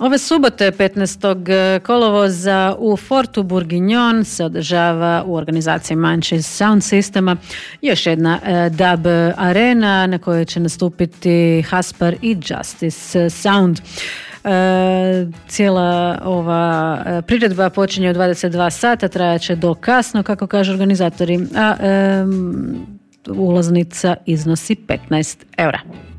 Ove subote 15. kolovoza u Fortu Bourguignon se održava u organizaciji Manchis Sound Systema još jedna dub arena na kojoj će nastupiti Haspar i Justice Sound. Cijela ova priredba počinje u 22 sata, trajaće do kasno, kako kažu organizatori, a ulaznica iznosi 15 eura.